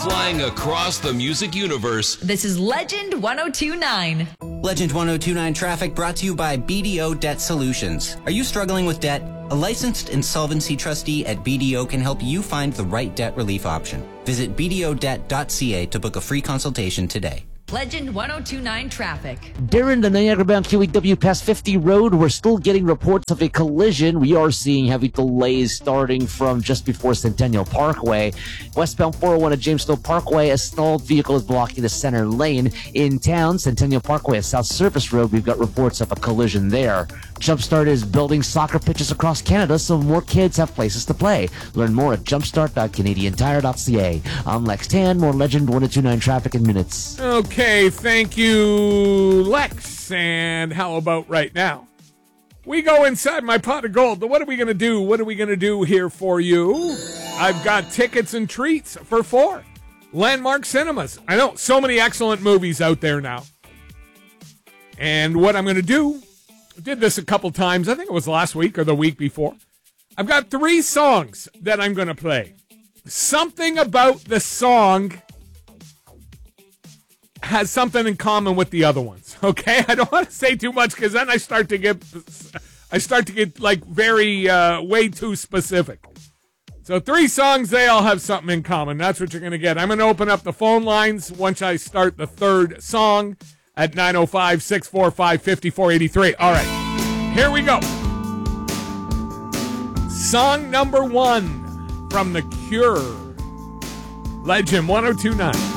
Flying across the music universe. This is Legend 1029. Legend 1029 traffic brought to you by BDO Debt Solutions. Are you struggling with debt? A licensed insolvency trustee at BDO can help you find the right debt relief option. Visit bdodebt.ca to book a free consultation today. Legend 1029 traffic. Darren, the Niagara-bound QEW past 50 Road, we're still getting reports of a collision. We are seeing heavy delays starting from just before Centennial Parkway. Westbound 401 at Jamestown Parkway, a stalled vehicle is blocking the center lane. In town, Centennial Parkway at South Service Road, we've got reports of a collision there. Jumpstart is building soccer pitches across Canada so more kids have places to play. Learn more at jumpstart.canadiantire.ca. I'm Lex Tan, more Legend 1029 traffic in minutes. Okay, thank you, Lex. And how about right now? We go inside my pot of gold. What are we going to do? What are we going to do here for you? I've got tickets and treats for 4. Landmark Cinemas. I know, so many excellent movies out there now. And what I'm going to do, I did this a couple times. I think it was last week or the week before. I've got 3 songs that I'm going to play. Something about the song has something in common with the other ones. Okay, I don't want to say too much because then I start to get like very way too specific. So 3 songs, they all have something in common. That's what you're going to get. I'm going to open up the phone lines once I start the 3rd song at 905-645-5483. All right, here we go. Song number 1 from The Cure. Legend 1029.